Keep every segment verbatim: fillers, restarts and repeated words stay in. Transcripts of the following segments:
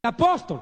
apóstol.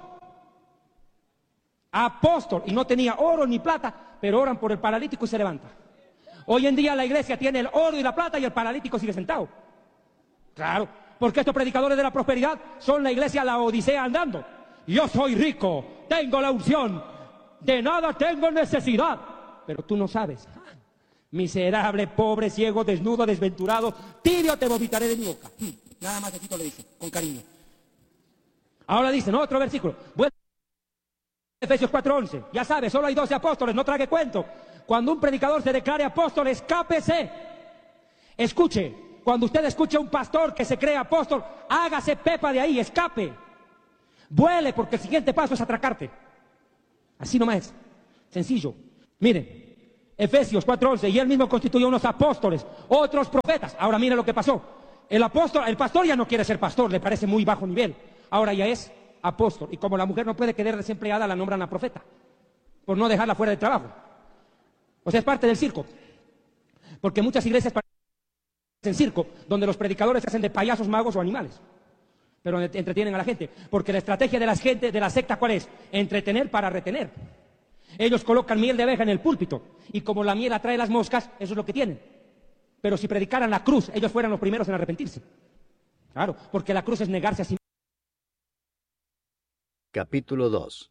Apóstol. Y no tenía oro ni plata, pero oran por el paralítico y se levanta. Hoy en día la iglesia tiene el oro y la plata y el paralítico sigue sentado. Claro, porque estos predicadores de la prosperidad son la iglesia la Odisea andando. Yo soy rico, tengo la unción, de nada tengo necesidad. Pero tú no sabes. Miserable, pobre, ciego, desnudo, desventurado, tibio te vomitaré de mi boca. Nada más así le dice, con cariño. Ahora dice, ¿no? Otro versículo. Bueno, Efesios cuatro once. Ya sabes, solo hay doce apóstoles, no trague cuento. Cuando un predicador se declare apóstol, escápese. Escuche, cuando usted escuche a un pastor que se cree apóstol, hágase pepa de ahí, escape. Vuele, porque el siguiente paso es atracarte. Así nomás, sencillo. Miren, Efesios cuatro once, y él mismo constituyó unos apóstoles, otros profetas. Ahora mire lo que pasó. El apóstol, el pastor ya no quiere ser pastor, le parece muy bajo nivel. Ahora ya es apóstol. Y como la mujer no puede quedar desempleada, la nombran a profeta, por no dejarla fuera de trabajo. O sea, es parte del circo. Porque muchas iglesias parecen circo, donde los predicadores se hacen de payasos, magos o animales. Pero entretienen a la gente. Porque la estrategia de la gente, de la secta, ¿cuál es? Entretener para retener. Ellos colocan miel de abeja en el púlpito. Y como la miel atrae las moscas, eso es lo que tienen. Pero si predicaran la cruz, ellos fueran los primeros en arrepentirse. Claro, porque la cruz es negarse a sí. Capítulo dos.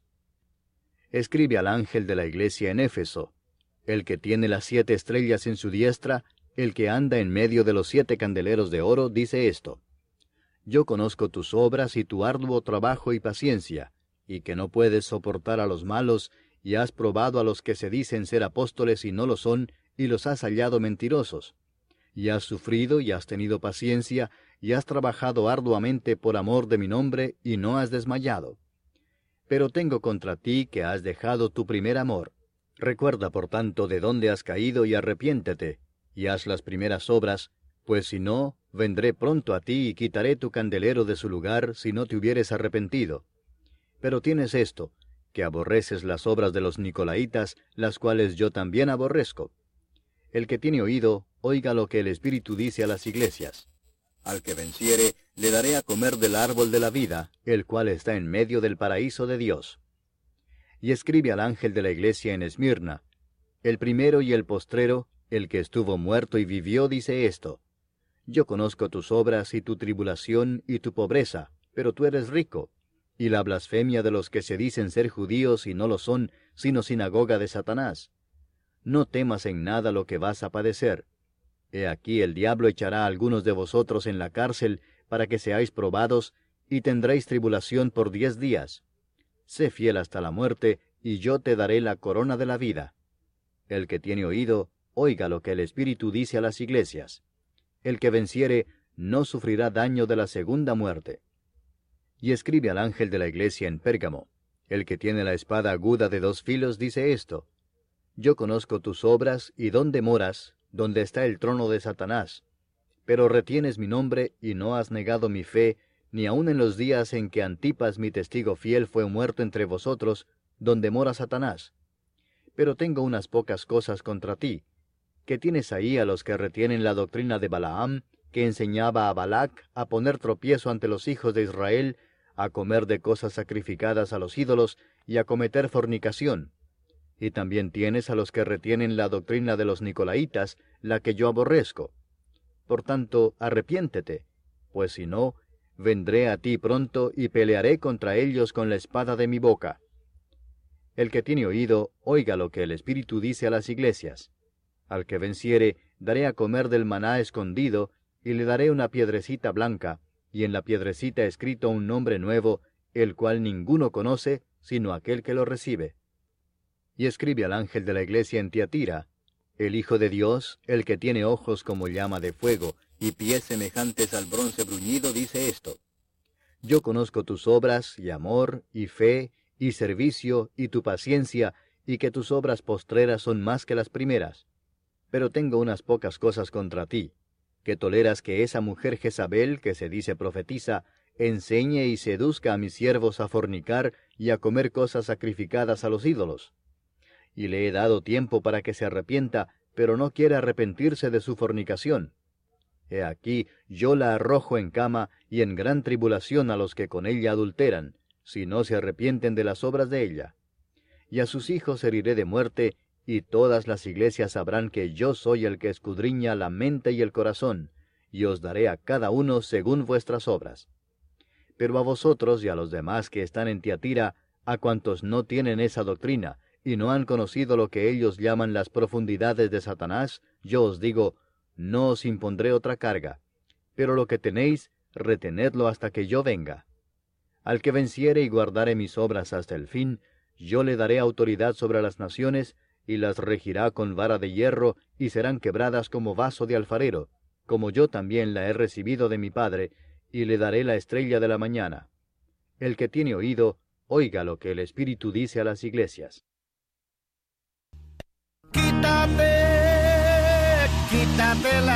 Escribe al ángel de la iglesia en Éfeso, el que tiene las siete estrellas en su diestra, el que anda en medio de los siete candeleros de oro, dice esto: Yo conozco tus obras y tu arduo trabajo y paciencia, y que no puedes soportar a los malos, y has probado a los que se dicen ser apóstoles y no lo son, y los has hallado mentirosos. Y has sufrido y has tenido paciencia, y has trabajado arduamente por amor de mi nombre, y no has desmayado. Pero tengo contra ti que has dejado tu primer amor. Recuerda, por tanto, de dónde has caído y arrepiéntete, y haz las primeras obras, pues si no, vendré pronto a ti y quitaré tu candelero de su lugar si no te hubieres arrepentido. Pero tienes esto, que aborreces las obras de los nicolaitas, las cuales yo también aborrezco. El que tiene oído, oiga lo que el Espíritu dice a las iglesias. Al que venciere, le daré a comer del árbol de la vida, el cual está en medio del paraíso de Dios. Y escribe al ángel de la iglesia en Esmirna: El primero y el postrero, el que estuvo muerto y vivió, dice esto: Yo conozco tus obras y tu tribulación y tu pobreza, pero tú eres rico, y la blasfemia de los que se dicen ser judíos y no lo son, sino sinagoga de Satanás. No temas en nada lo que vas a padecer. He aquí el diablo echará a algunos de vosotros en la cárcel, para que seáis probados, y tendréis tribulación por diez días. Sé fiel hasta la muerte, y yo te daré la corona de la vida. El que tiene oído, oiga lo que el Espíritu dice a las iglesias. El que venciere, no sufrirá daño de la segunda muerte. Y escribe al ángel de la iglesia en Pérgamo: El que tiene la espada aguda de dos filos dice esto: Yo conozco tus obras y dónde moras, donde está el trono de Satanás. Pero retienes mi nombre y no has negado mi fe, ni aun en los días en que Antipas mi testigo fiel fue muerto entre vosotros, donde mora Satanás. Pero tengo unas pocas cosas contra ti, que tienes ahí a los que retienen la doctrina de Balaam, que enseñaba a Balac a poner tropiezo ante los hijos de Israel, a comer de cosas sacrificadas a los ídolos, y a cometer fornicación. Y también tienes a los que retienen la doctrina de los nicolaitas, la que yo aborrezco. Por tanto, arrepiéntete, pues si no, vendré a ti pronto y pelearé contra ellos con la espada de mi boca. El que tiene oído, oiga lo que el Espíritu dice a las iglesias. Al que venciere, daré a comer del maná escondido, y le daré una piedrecita blanca, y en la piedrecita escrito un nombre nuevo, el cual ninguno conoce, sino aquel que lo recibe. Y escribe al ángel de la iglesia en Tiatira: El Hijo de Dios, el que tiene ojos como llama de fuego, y pies semejantes al bronce bruñido, dice esto: Yo conozco tus obras, y amor, y fe, y servicio, y tu paciencia, y que tus obras postreras son más que las primeras. Pero tengo unas pocas cosas contra ti, que toleras que esa mujer Jezabel, que se dice profetiza, enseñe y seduzca a mis siervos a fornicar y a comer cosas sacrificadas a los ídolos. Y le he dado tiempo para que se arrepienta, pero no quiere arrepentirse de su fornicación. He aquí, yo la arrojo en cama y en gran tribulación a los que con ella adulteran, si no se arrepienten de las obras de ella. Y a sus hijos heriré de muerte, y todas las iglesias sabrán que yo soy el que escudriña la mente y el corazón, y os daré a cada uno según vuestras obras. Pero a vosotros y a los demás que están en Tiatira, a cuantos no tienen esa doctrina, y no han conocido lo que ellos llaman las profundidades de Satanás, yo os digo, no os impondré otra carga, pero lo que tenéis, retenedlo hasta que yo venga. Al que venciere y guardare mis obras hasta el fin, yo le daré autoridad sobre las naciones, y las regirá con vara de hierro, y serán quebradas como vaso de alfarero, como yo también la he recibido de mi Padre, y le daré la estrella de la mañana. El que tiene oído, oiga lo que el Espíritu dice a las iglesias. Quítate, quítate la